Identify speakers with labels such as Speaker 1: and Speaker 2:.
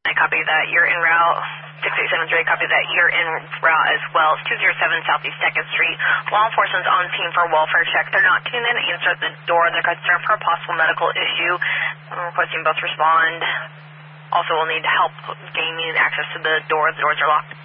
Speaker 1: I copy that. You're en route. 6873, copy that. You're en route as well. It's 207 Southeast 2nd Street. Law enforcement's on scene for a welfare check. They're not tuned in to answer the door. They're concerned for a possible medical issue. I'm requesting both respond. Also, we'll need help gaining access to the door. The doors are locked.